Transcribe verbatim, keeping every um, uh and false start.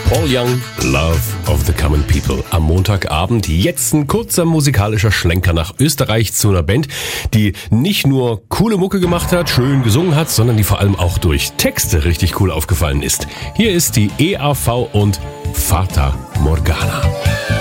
Paul Young, Love of the Common People. Am Montagabend jetzt ein kurzer musikalischer Schlenker nach Österreich zu einer Band, die nicht nur coole Mucke gemacht hat, schön gesungen hat, sondern die vor allem auch durch Texte richtig cool aufgefallen ist. Hier ist die E A V und Fata Morgana.